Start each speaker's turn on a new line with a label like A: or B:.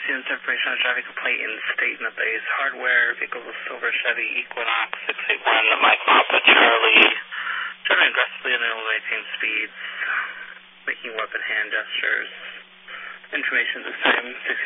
A: students information on a driving complaint in state and base hardware, vehicle silver Chevy Equinox 681, Mike Papa Charlie, driving aggressively at elevating speeds, making weapon hand gestures. Information this time,